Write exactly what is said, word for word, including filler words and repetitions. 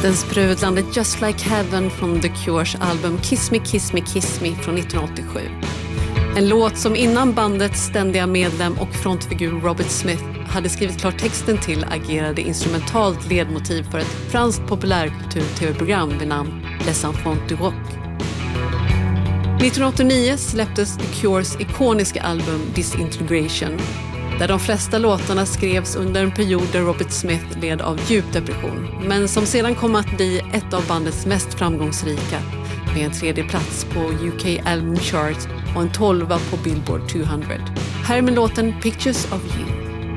Den sprudlande Just Like Heaven från The Cures album Kiss Me, Kiss Me, Kiss Me från nittonhundraåttiosju. En låt som innan bandets ständiga medlem och frontfigur Robert Smith hade skrivit klart texten till agerade instrumentalt ledmotiv för ett franskt populärkultur-tv-program vid namn Les Enfants du Rock. nittonhundraåttionio släpptes The Cures ikoniska album Disintegration, där de flesta låtarna skrevs under en period där Robert Smith led av djup depression, men som sedan kom att bli ett av bandets mest framgångsrika, med en tredje plats på U K Album Chart och en tolva på Billboard tvåhundra. Här med låten Pictures of You.